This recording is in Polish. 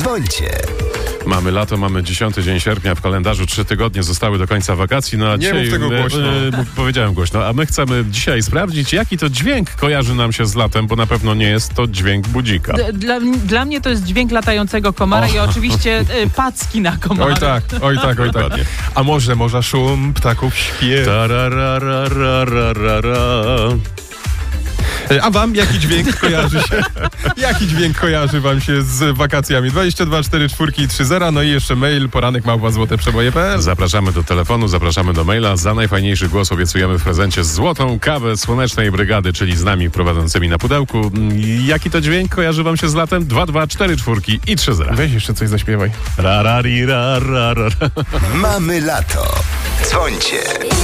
Dzwońcie. Mamy lato, mamy 10 dzień sierpnia w kalendarzu, 3 tygodnie zostały do końca wakacji. No a Nie dzisiaj, mów tego głośno. Powiedziałem głośno, a my chcemy dzisiaj sprawdzić, jaki to dźwięk kojarzy nam się z latem, bo na pewno nie jest to dźwięk budzika. Dla mnie to jest dźwięk latającego komara i oczywiście packi na komara. Oj tak. Dokładnie. A może szum ptaków śpiew. Tarararararara. A wam jaki dźwięk kojarzy się? Jaki dźwięk kojarzy wam się z wakacjami? 22 4 4 3 0. No i jeszcze mail poranek@złoteprzeboje.pl. Zapraszamy do telefonu, zapraszamy do maila. Za najfajniejszy głos obiecujemy w prezencie złotą kawę Słonecznej Brygady, czyli z nami prowadzącymi na pudełku. Jaki to dźwięk kojarzy wam się z latem? 2, 2, 4, 4 i 3 0. Weź jeszcze coś zaśpiewaj. Rarari, rarara. Mamy lato. Dzwońcie.